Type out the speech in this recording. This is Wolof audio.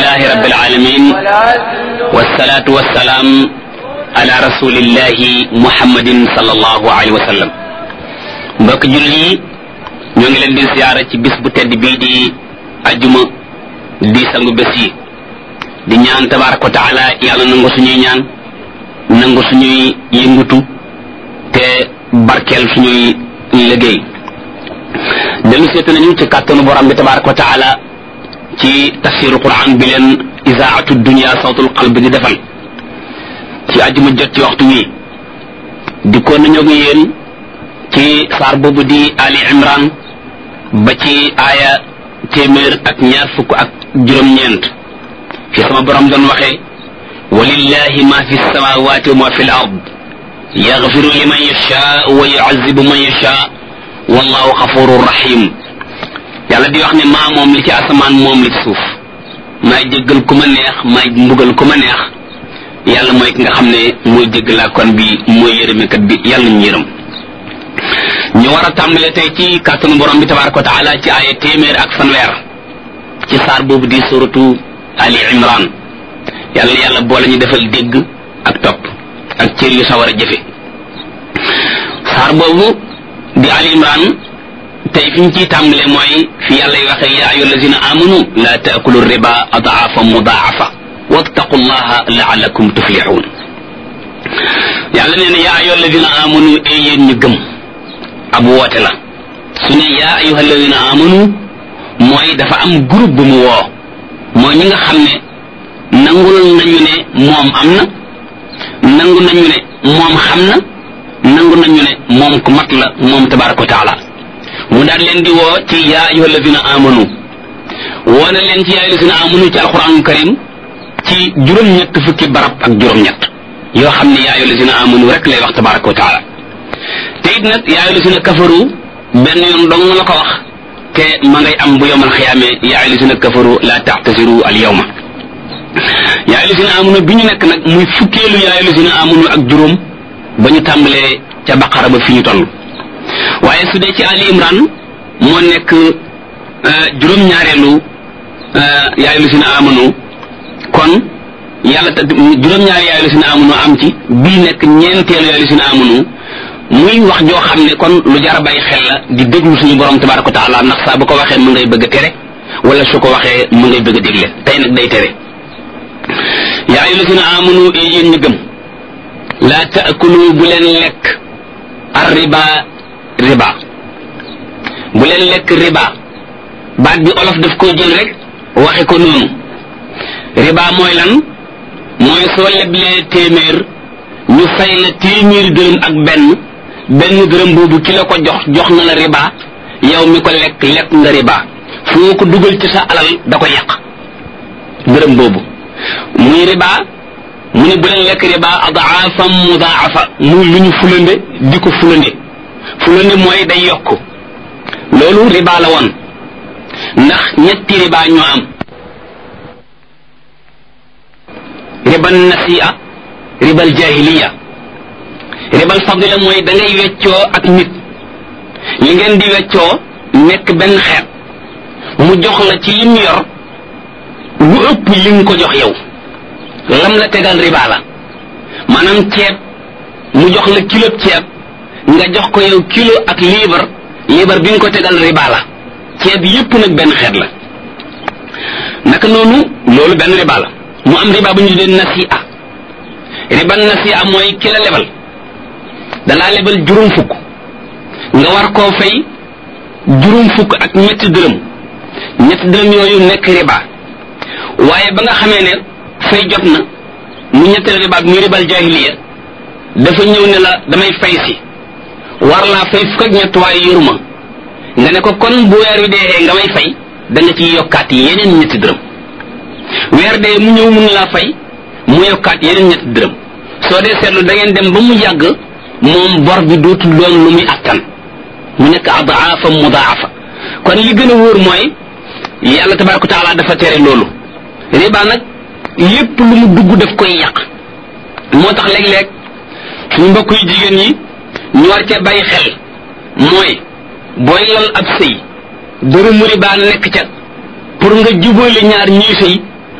alhamdulillahi rabbil alamin wassalatu wassalaam ala rasulillahi muhammadin sallallahu alayhi wa sallam. mbokk jullit yi ñoo ngi leen di ziyaara ci bis bu tedd bii di ajjuma di sangu bés yi di ñaan tabaraka wa taala yàlla nangu suñuy ñaan nangu suñuy yëngutu te barkeel suñuy liggéey. dellu seetu nañu ci kàttanu borom bi tabaraka wa taala ci tafsiru quran bi leen isaatu dunia sawtul qalb di defal ci àjjuma jot ci waxtu wi dikkoon nañu ak yéen ci saar boobu di ali imran ba ci aaya téeméer ak ñaar fukk ak juróom-ñeent fi sama borom doon waxee walillahi ma fi samawati wa ma fi l ard yaghfiru liman yashaa wa yu'azzibu man yashaa wallahu xafurur rahim. yàlla di wax ne maa moom li ci asamaan moom li ci suuf maay jéggal ku ma neex maay mbugal ku ma neex yàlla mooy ki nga xam ne mooy jéggalaakoon bi mooy yërëmekat bi yàlla ñu yërëm. ñu war a tàmbale tey ci kàttanu borom bi tabaraka wa taala ci aaya téeméer ak fanweer ci saar boobu di suratu ali imran. yàlla boole ñu defal dégg ak topp ak cër yu sawar a jëfe. saar boobu di ali imran tey fi ñu ciy tàmbale mooy fi yàlla y waxee yaa ayyuha allazina amanu la taakulu riba adaafa mudaafa wattaqu llaha laallakum tuflixuun. yàlla nee na yaa ayyuha allazina amanu ay yéen ñu gëm ab woote la. su ne yaa ayyuha allazina amanu mooy dafa am groupe bu mu woo mooy ñi nga xam ne nangul nañu ne moom am na nangu nañu ne moom xam na nangu nañu ne moom ku mat la moom tabaraka wa taala. mu daal leen di woo ci yaa ayyuha allazina amanu woo na leen ci yaa ayyuha allazina amanu ci alquranul karim ci juróom-ñett fukki barab ak juróom-ñett yoo xam ne yaa ayyuha allazina amanu rek lay wax tabaraka wa taala. te it nag yaa ayyuha allazina kafaru benn yoon dong la ko wax te ma ngay am bu yawmal xiyaamee yaa ayyuha allazina kafaru la ta'tasiru al yawma. yaa ayyuha allazina amanu bi ñu nekk nag muy fukkeelu yaa ayyuha allazina amanu ak juróom ba ñu tàmbalee ca baqara ba fi ñu toll. waaye su dee ci ali imran moo nekk juróom-ñaareelu yaa ayyuha allazina amanu kon yàlla juróom-ñaari yaa ayyuha allazina amanu am ci bii nekk ñeenteelu yaa ayyuha allazina amanu muy wax joo xam ne kon lu jar a bàyyi xel la di déglu suñu borom tabaraka wa taala ndax saa bu ko waxee mu ngay bëgg a tere wala su ko waxee mu ngay bëgg a dégle tey nag day tere. yaa ayyuha allazina amanu yéen ñu gëm laa taakulu bu leen lekk ar riba bu leen lekk riba baat bi olof daf koo jël rek waxe ko noonu. riba mooy lan mooy soo leblee téeméer ñu fay la téeméeri dërëm ak benn dërëm boobu ki la ko jox na la riba yow mi ko lekk nga riba foo ko dugal ci sa alal da ko yàq dërëm boobu muy riba. mu ne bu leen lekk riba adaafam mudaafa muy lu ñu fulande di ko fulande mooy day yokk. loolu riba la woon ndax ñetti riba ñoo am. ribal nasi'a ribal jahiliya ribal fadila mooy da ngay weccoo ak nit li ngeen di weccoo nekk benn xeet mu jox la ci lim yor lu ëpp li nga ko jox yow lam la tegal riba la. maanaam ceeb mu jox la kilo ceeb nga jox ko yow kilo ak liibar bi nga ko tegal riba la. ceeb yépp nag benn xeet la. naka noonu loolu benn riba la. mu am riba bu ñu tuddee nasi'a. riba nasi'a mooy ki la lebal dalaa lebal juróom fukk nga war koo fay juróom fukk ak ñetti dërëm yooyu nekk riba. waaye ba nga xamee ne fay jot na mu ñetteel riba bi muy ribal jahiliya dafa ñëw ne la damay fay si war laa fay fukk ak ñett waaye yoruma nga ne ko kon bu weer wi dee nga may fay da nga ciy yokkaat yeneen ñetti dërëm. weer dee mu ñëw mun laa fay mu yokkaat yeneen ñetti dërëm. soo dee seetlu da ngeen dem ba mu yàgg moom bor bi dootul doon lu muy attan mu nekk adaafa mudaafa. kon li gën a wóor mooy yàlla tabaraka wa taala dafa tere loolu. riba nag lépp lu mu dugg daf koy yàq. moo tax léeg-léeg suñu mbokk yu jigéen ñi ñu war cee bàyyi xel mooy booy lal ab sëy dërëmu riba nekk ca pour nga jubóole ñaar ñuy sëy